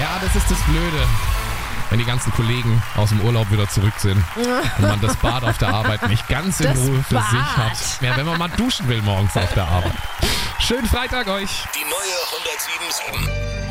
Ja, das ist das Blöde. Wenn die ganzen Kollegen aus dem Urlaub wieder zurück sind und man das Bad auf der Arbeit nicht ganz in Das Ruhe für Bad. sich hat. Ja, wenn man mal duschen will morgens auf der Arbeit. Schönen Freitag euch. Die neue 107.7.